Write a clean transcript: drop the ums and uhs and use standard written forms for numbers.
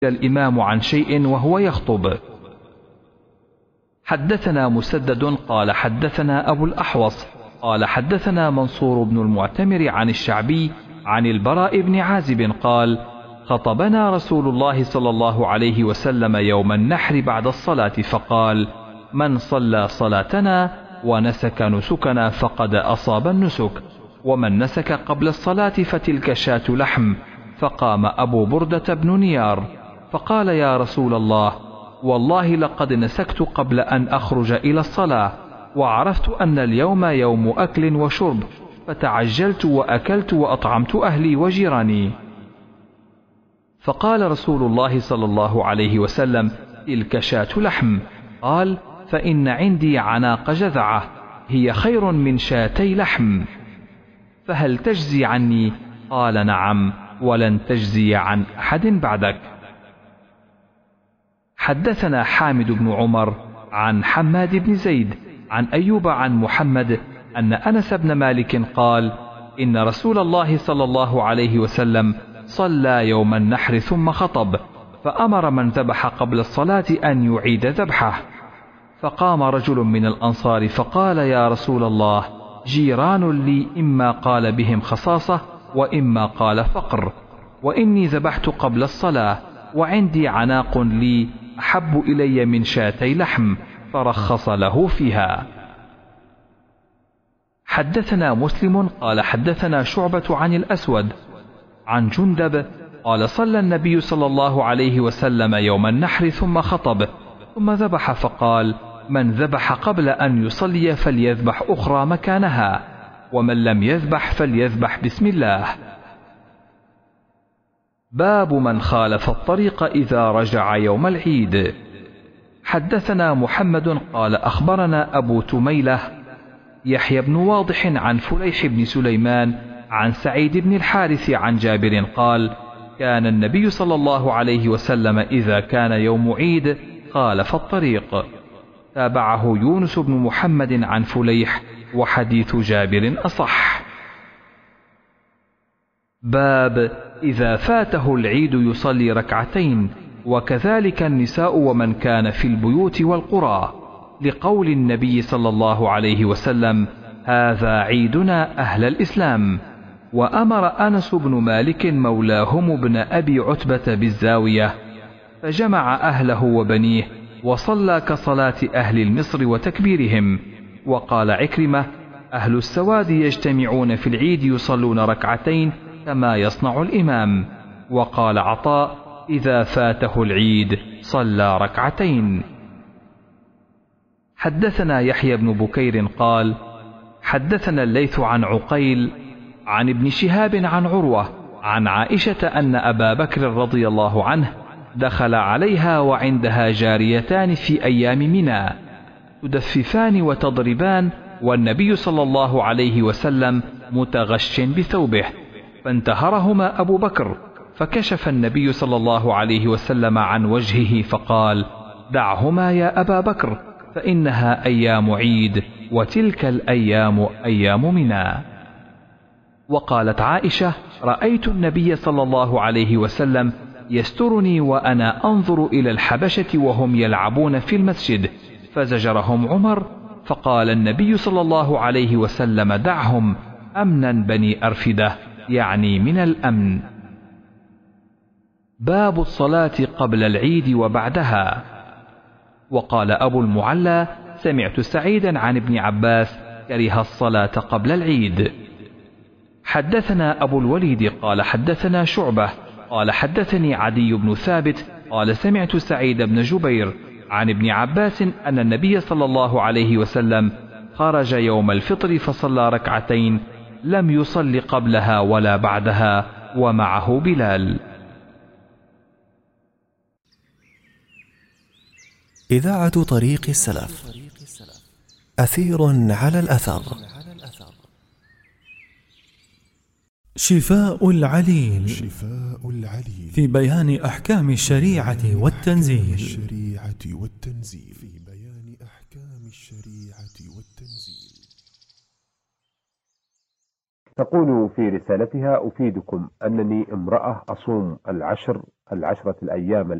الإمام عن شيء وهو يخطب. حدثنا مسدد قال حدثنا أبو الأحوص قال حدثنا منصور بن المعتمر عن الشعبي عن البراء بن عازب قال خطبنا رسول الله صلى الله عليه وسلم يوم النحر بعد الصلاة فقال من صلى صلاتنا ونسك نسكنا فقد أصاب النسك، ومن نسك قبل الصلاة فتلك شاة لحم. فقام أبو بردة بن نيار فقال يا رسول الله والله لقد نسكت قبل أن أخرج إلى الصلاة، وعرفت أن اليوم يوم أكل وشرب، فتعجلت وأكلت وأطعمت أهلي وجيراني. فقال رسول الله صلى الله عليه وسلم تلك شاة لحم. قال فإن عندي عناق جذعة هي خير من شاتي لحم، فهل تجزي عني؟ قال نعم، ولن تجزي عن أحد بعدك. حدثنا حامد بن عمر عن حماد بن زيد عن أيوب عن محمد أن أنس بن مالك قال إن رسول الله صلى الله عليه وسلم صلى يوم النحر ثم خطب، فأمر من ذبح قبل الصلاة أن يعيد ذبحه. فقام رجل من الأنصار فقال يا رسول الله جيران لي إما قال بهم خصاصة وإما قال فقر، وإني ذبحت قبل الصلاة وعندي عناق لي أحب إلي من شاتي لحم، فرخص له فيها. حدثنا مسلم قال حدثنا شعبة عن الأسود عن جندب قال صلى النبي صلى الله عليه وسلم يوم النحر ثم خطب ثم ذبح، فقال من ذبح قبل أن يصلي فليذبح أخرى مكانها، ومن لم يذبح فليذبح بسم الله. باب من خالف الطريق إذا رجع يوم العيد. حدثنا محمد قال أخبرنا أبو تميلة يحيى بن واضح عن فليح بن سليمان عن سعيد بن الحارث عن جابر قال كان النبي صلى الله عليه وسلم إذا كان يوم عيد خالف الطريق. تابعه يونس بن محمد عن فليح، وحديث جابر أصح. باب إذا فاته العيد يصلي ركعتين، وكذلك النساء ومن كان في البيوت والقرى، لقول النبي صلى الله عليه وسلم هذا عيدنا أهل الإسلام. وأمر أنس بن مالك مولاهم ابن أبي عتبة بالزاوية، فجمع أهله وبنيه وصلى كصلاة أهل المصر وتكبيرهم. وقال عكرمة أهل السواد يجتمعون في العيد يصلون ركعتين كما يصنع الإمام. وقال عطاء إذا فاته العيد صلى ركعتين. حدثنا يحيى بن بكير قال حدثنا الليث عن عقيل عن ابن شهاب عن عروة عن عائشة أن أبا بكر رضي الله عنه دخل عليها وعندها جاريتان في أيام منى تدففان وتضربان، والنبي صلى الله عليه وسلم متغش بثوبه، فانتهرهما أبو بكر، فكشف النبي صلى الله عليه وسلم عن وجهه فقال دعهما يا أبا بكر فإنها أيام عيد، وتلك الأيام أيام منى. وقالت عائشة رأيت النبي صلى الله عليه وسلم يسترني وأنا أنظر إلى الحبشة وهم يلعبون في المسجد، فزجرهم عمر، فقال النبي صلى الله عليه وسلم دعهم أمنا بني أرفدة، يعني من الأمن. باب الصلاة قبل العيد وبعدها. وقال أبو المعلى سمعت سعيدا عن ابن عباس كره الصلاة قبل العيد. حدثنا أبو الوليد قال حدثنا شعبة قال حدثني عدي بن ثابت قال سمعت سعيد بن جبير عن ابن عباس أن النبي صلى الله عليه وسلم خرج يوم الفطر فصلى ركعتين لم يصل قبلها ولا بعدها، ومعه بلال. إذاعة طريق السلف، أثير على الأثر. شفاء العليل في بيان أحكام الشريعة والتنزيل. تقول في رسالتها: أفيدكم أنني امرأة أصوم العشرة الأيام